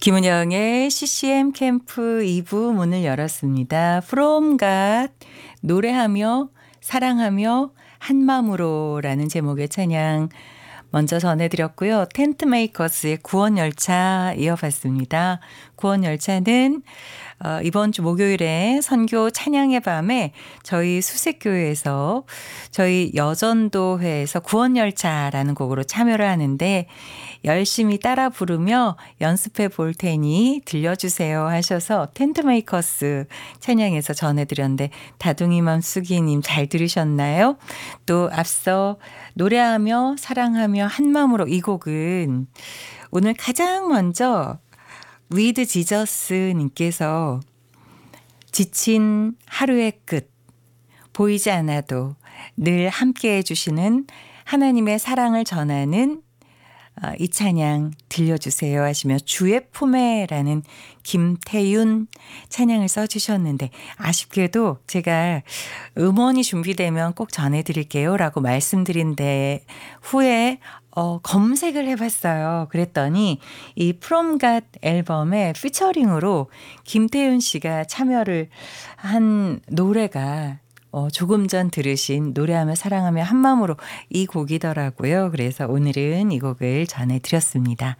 김은영의 CCM 캠프 2부 문을 열었습니다. From God 노래하며 사랑하며 한마음으로라는 제목의 찬양 먼저 전해드렸고요. 텐트메이커스의 구원열차 이어봤습니다. 구원열차는 이번 주 목요일에 선교 찬양의 밤에 저희 수색교회에서 저희 여전도회에서 구원열차라는 곡으로 참여를 하는데 열심히 따라 부르며 연습해 볼 테니 들려주세요 하셔서 텐트메이커스 찬양에서 전해드렸는데 다둥이맘 수기님 잘 들으셨나요? 또 앞서 노래하며 사랑하며 한마음으로 이 곡은 오늘 가장 먼저 위드 지저스님께서 지친 하루의 끝 보이지 않아도 늘 함께해 주시는 하나님의 사랑을 전하는 이 찬양 들려주세요 하시며 주의 품에라는 김태윤 찬양을 써주셨는데 아쉽게도 제가 음원이 준비되면 꼭 전해드릴게요 라고 말씀드린 데 후에 검색을 해봤어요. 그랬더니 이 From God 앨범에 피처링으로 김태윤 씨가 참여를 한 노래가 조금 전 들으신 노래하며 사랑하며 한마음으로 이 곡이더라고요. 그래서 오늘은 이 곡을 전해드렸습니다.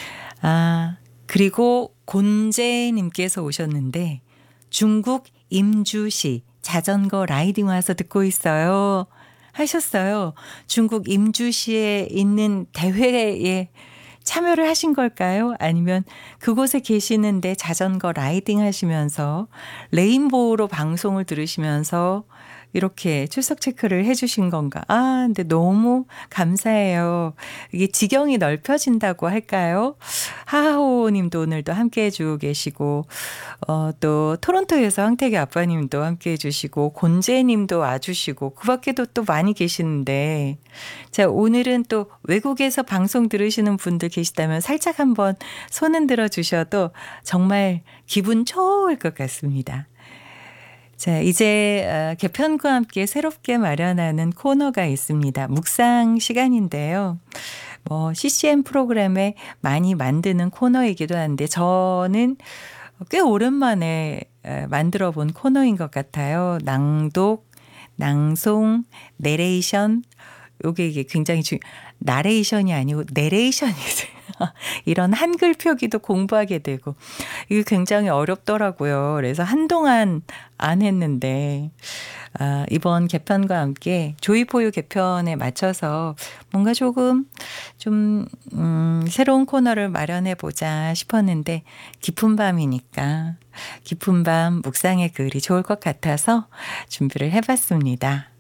그리고 곤재님께서 오셨는데 중국 임주시 자전거 라이딩 와서 듣고 있어요. 하셨어요. 중국 임주시에 있는 대회에 참여를 하신 걸까요? 아니면 그곳에 계시는데 자전거 라이딩 하시면서 레인보우로 방송을 들으시면서 이렇게 출석 체크를 해 주신 건가? 근데 너무 감사해요. 이게 지경이 넓혀진다고 할까요? 하하호 님도 오늘도 함께 해주고 계시고, 또 토론토에서 황태기 아빠님도 함께 해주시고, 곤재 님도 와주시고, 그 밖에도 또 많이 계시는데, 자, 오늘은 또 외국에서 방송 들으시는 분들 계시다면 살짝 한번 손 흔들어 주셔도 정말 기분 좋을 것 같습니다. 자, 이제 개편과 함께 새롭게 마련하는 코너가 있습니다. 묵상 시간인데요. CCM 프로그램에 많이 만드는 코너이기도 한데 저는 꽤 오랜만에 만들어 본 코너인 것 같아요. 낭독, 낭송, 내레이션. 이게 굉장히 나레이션이 아니고 내레이션이세요. 이런 한글 표기도 공부하게 되고 이게 굉장히 어렵더라고요. 그래서 한동안 안 했는데 이번 개편과 함께 조이포유 개편에 맞춰서 뭔가 조금 좀 새로운 코너를 마련해 보자 싶었는데 깊은 밤이니까 깊은 밤 묵상의 글이 좋을 것 같아서 준비를 해봤습니다.